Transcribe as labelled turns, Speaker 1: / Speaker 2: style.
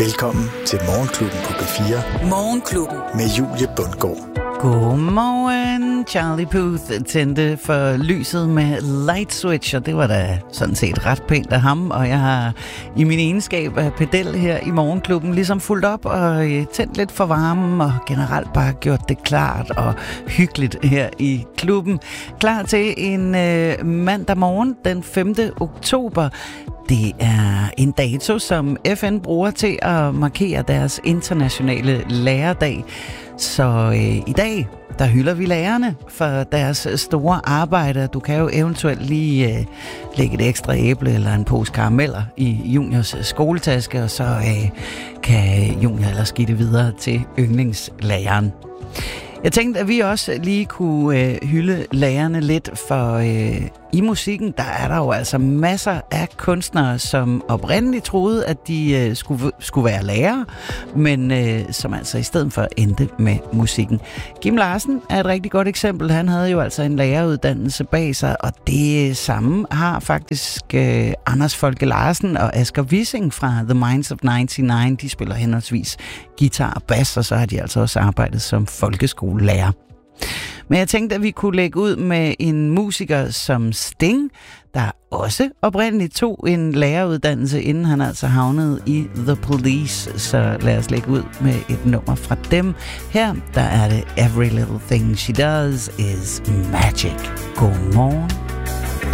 Speaker 1: Velkommen til Morgenklubben på B4.
Speaker 2: Morgenklubben.
Speaker 1: Med Julie Bundgaard.
Speaker 3: Godmorgen. Charlie Puth tændte for lyset med Light Switch, og det var da sådan set ret pænt af ham. Og jeg har i min egenskab af pedel her i Morgenklubben ligesom fulgt op og tændt lidt for varmen og generelt bare gjort det klart og hyggeligt her i klubben. Klar til en mandag morgen den 5. oktober. Det er en dato, som FN bruger til at markere deres internationale lærerdag. Så i dag, der hylder vi lærerne for deres store arbejde. Du kan jo eventuelt lige lægge et ekstra æble eller en pose karameller i juniors skoletaske, og så kan junior ellers give det videre til yndlingslæreren. Jeg tænkte, at vi også lige kunne hylde lærerne lidt, for i musikken, der er der jo altså masser af kunstnere, som oprindeligt troede, at de skulle være lærere, men som altså i stedet for endte med musikken. Kim Larsen er et rigtig godt eksempel. Han havde jo altså en læreruddannelse bag sig, og det samme har faktisk Anders Folke Larsen og Asger Wissing fra The Minds of 99. De spiller henholdsvis guitar og bas, og så har de altså også arbejdet som folkeskolelærer. Men jeg tænkte, at vi kunne lægge ud med en musiker som Sting, der også oprindeligt tog en læreruddannelse, inden han altså havnede i The Police. Så lad os lægge ud med et nummer fra dem. Her, der er det Every Little Thing She Does Is Magic. Godmorgen.